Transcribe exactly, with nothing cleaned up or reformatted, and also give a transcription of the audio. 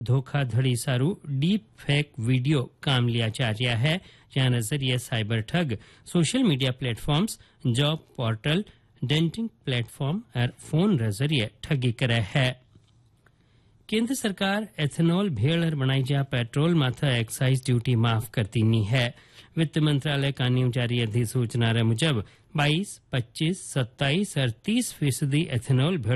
धोखाधड़ी सारू deep fake video काम लिया जा रहा है, जहां नजरिए साइबर ठग social media platforms, job portal, denting platform और फोन जरिए ठगी करे है। केंद्र सरकार एथेनॉल भेड़ और बनाई जा पेट्रोल माथा एक्साइज ड्यूटी माफ करती नी है। वित्त मंत्रालय का न्यू जारी अधिसूचना मुजब बाईस, पच्चीस, सत्ताईस और तीस फीसदी एथेनॉल